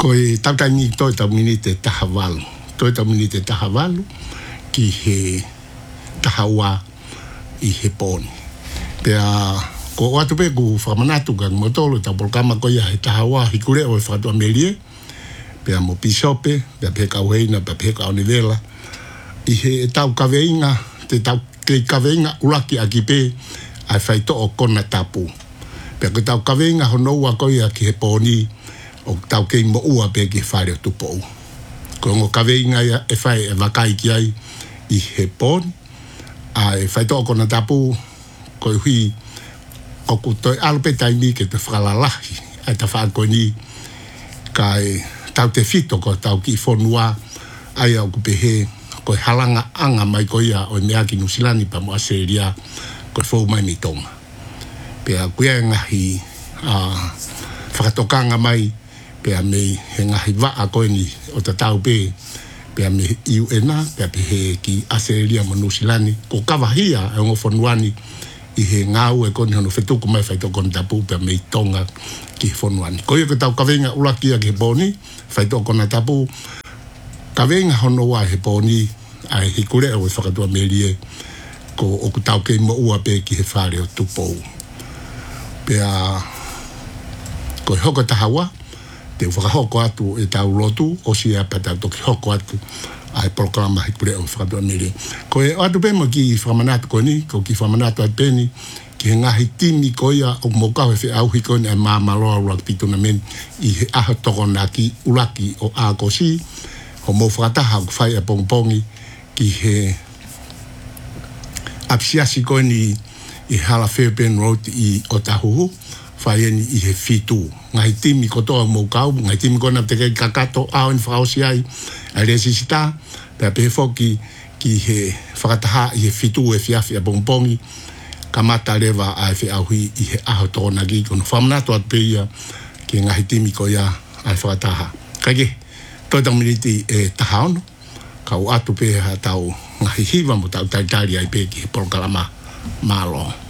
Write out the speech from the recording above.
Koe tautani toi tau mini te tahavalu. Toi tau mini te tahavalu ki he tahawa i he poni. Pea ko watu pe ku whamanatu kang motolo tau polkama ko ia he tahawa hikure o e whatua melie. Pea mo pisope, pea pe kauheina, pea pe kaunivela. I he tau kaweinga, te kaweinga ulaki aki pe ai whaito o kona tapu. Pea ko tau kaweinga honoua ko ia ki he poni o tau kei mo ua pe ki whare o tupo u. Ko ngo kaweinga ia e whai e wakai ki ai i he poni. A e whaito o kona tapu ko hui o ku toi alpetai ni ke te whakalalahi. Ai ta whaako ni kai tau te fito ko tau ki whonua ai au kupehe ko halanga anga mai ko ia o mea ki Nusilani pa mo Aseria ko fau mai ni tonga. Pea kuia ngahi whakatokanga mai pea me he ngahi waa koe ni o ta tau pe pea me iuena pea pehe ki Aseria mo Nusilani ko kawahia e ngo whonuani i he ngau e koni hono whetuku mai whaitoko ni tapu pea me tonga ki whonuani. Ko ia ko tau kawenga ulakia ki he poni whaitoko na tapu kawenga hono wa he poni ai he kure o e whakatua melie ko o ku tau kei mo ua pe ki he whare o tupou. Pea ko hoko tahawa te whakahoko atu e tau lotu o si apa tau toki hoko atu ai programa he kure o whakatua melie. Ko e atu pe mo ki whamanatu ko ni, ko ki whamanatu ai peni ki he ngahi timi ko ia o mokau he au hiko ni ai mamaloa ulaki pituna men i he aha toko na ki ulaki o Agosi o mo whakataha o whai a pongpongi ki he apsiasi ko ni i hala Fairbairn Road i Otahuhu whai eni i he fitu. Ngai timi ko toa mokau, ngai timi ko na te kei kakato au ni whaosi ai ai resisita, pea pehe foki ki he whakataha i he fitu e fiafi a pongpongi kamata lewa ai whi auhi i he aho tōna ki kono whamanatu at peia ki ngahi timi ko ia ai whakataha. Kaike, toi tau miniti e tahaono, kau atu peha tau ngahi hiwa mo tau taitari ai pe ki he porokalama malo.